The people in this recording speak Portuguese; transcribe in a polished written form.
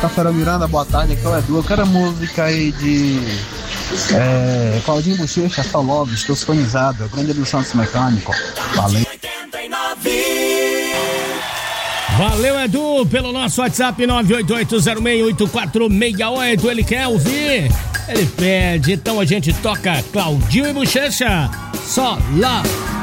Rafael Miranda, boa tarde, aqui é o Edu. Eu quero a música aí de Claudinho Bochecha, Só Love, estou sintonizado. É o grande do Santos Mecânico. Valeu. Valeu, Edu, pelo nosso WhatsApp 988068468. Ele quer ouvir, ele pede. Então a gente toca Claudinho e Bochecha, Só Love.